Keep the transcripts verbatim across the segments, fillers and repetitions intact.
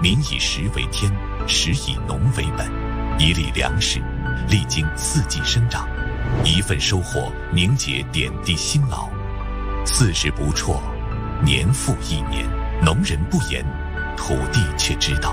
民以食为天，食以农为本，一粒粮食历经四季生长，一份收获凝结点滴辛劳。四十不辍，年复一年，农人不言，土地却知道。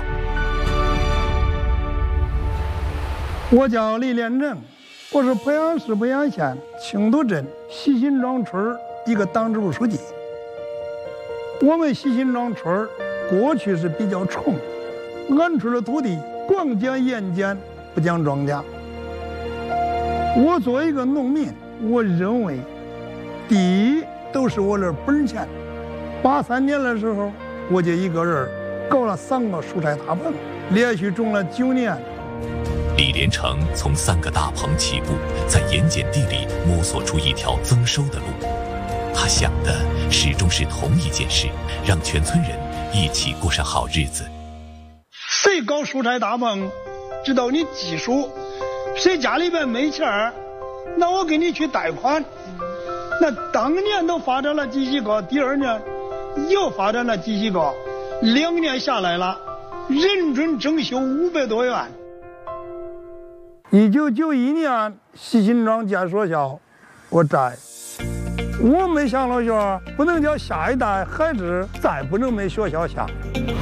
我叫李连正，我是濮阳市濮阳县青渡镇西辛庄村一个党支部书记。我们西辛庄村过去是比较穷，俺村的土地光讲盐碱，不讲庄稼。我作为一个农民，我认为地都是我的本钱。八三年的时候，我就一个人搞了三个蔬菜大棚，连续种了九年。 李连成从三个大棚起步，在盐碱地里摸索出一条增收的路。他想的始终是同一件事，让全村人一起过上好日子。 谁搞蔬菜大棚，知道你技术，谁家里边没钱，那我给你去贷款。那当年都发展了几十个，第二年又发展了几十个，两年下来了，人均征收五百多元。一九九一年，西辛庄建学校，我在。我没上了学，不能叫下一代孩子再不能没学校下。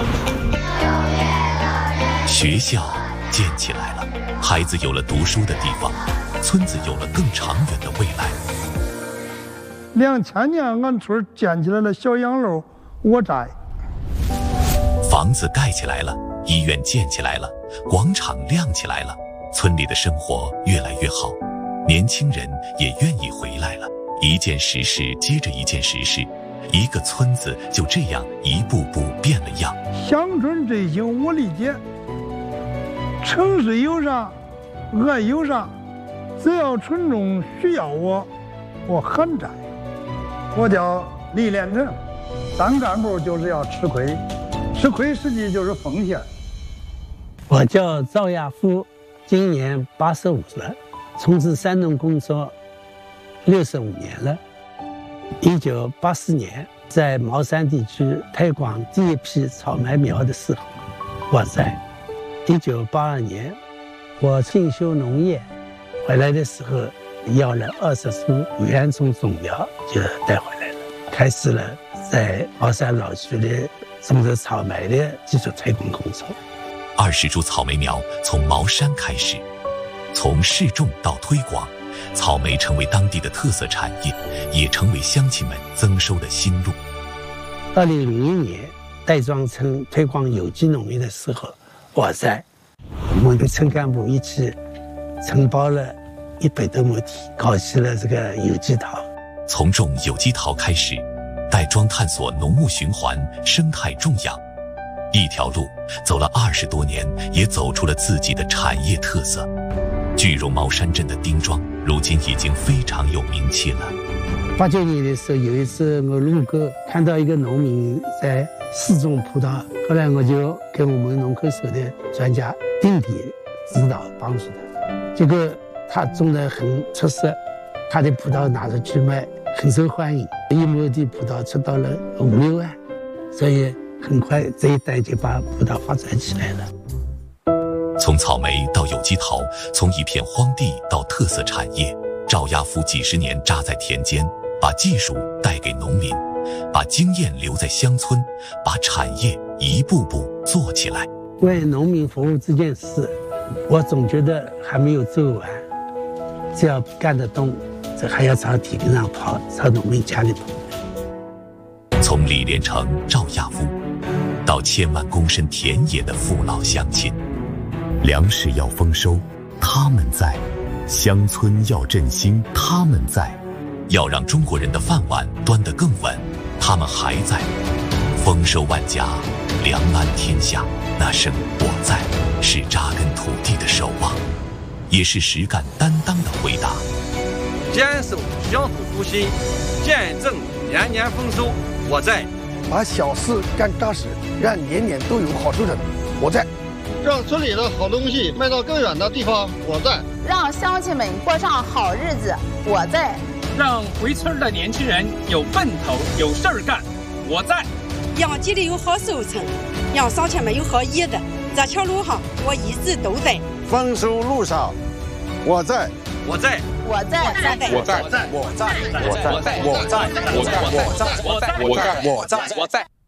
学校建起来了，孩子有了读书的地方，村子有了更长远的未来。 两千年，俺村建起来了小洋楼，我在。 房子盖起来了，医院建起来了，广场亮起来了，村里的生活越来越好，年轻人也愿意回来了。一件实事接着一件实事，一个村子就这样一步步变了样。 乡村振兴我理解，城市有啥，俺有啥，只要群众需要我，我很在。我叫李连成，当干部就是要吃亏，吃亏实际就是奉献。 我叫赵亚夫，今年八十五了，从事山农工作六十五年了。一九八四年，在茅山地区推广第一批草莓苗的时候，我在。一九八二年，我进修农业，回来的时候要了二十株原种种苗，就带回来了，开始了在茅山老区的种植草莓的技术推广工作。 二十株草莓苗从茅山开始，从试种到推广，草莓成为当地的特色产业，也成为乡亲们增收的新路。 二零零一年，戴庄村推广有机农业的时候，我在。我们跟村干部一起承包了一百多亩地，搞起了这个有机桃。 从种有机桃开始，戴庄探索农牧循环、生态种养，一条路走了二十多年，也走出了自己的产业特色。句容茅山镇的丁庄，如今已经非常有名气了。 八九年的时候，有一次我路过，看到一个农民在试种葡萄，后来我就跟我们农科所的专家定点指导帮助他，结果他种得很出色，他的葡萄拿出去卖很受欢迎，一亩地葡萄出到了五六万，所以很快这一代就把葡萄发展起来了。 从草莓到有机桃，从一片荒地到特色产业，赵亚夫几十年扎在田间，把技术带给农民，把经验留在乡村，把产业一步步做起来。 为农民服务这件事，我总觉得还没有做完，只要干得动，这还要朝田上跑，朝农民家里跑。 从李连成、赵亚夫到千万躬身田野的父老乡亲，粮食要丰收，他们在；乡村要振兴，他们在；要让中国人的饭碗端得更稳，他们还在。丰收万家，粮安天下，那声我在，是扎根土地的守望，也是实干担当的回答。 坚守乡土复兴，见证年年丰收，我在； 把小事干扎实，让年年都有好收成，我在； 让村里的好东西卖到更远的地方，我在； 让乡亲们过上好日子，我在； 让回村的年轻人有奔头、有事儿干，我在； 养鸡的有好收成， 让乡亲们有好意的。这条路上，我一直都在。 丰收路上，我在， 我在， 我在， 我在， 我在，我在，我在，我在，我在，我在，我在，我在，我在，我在。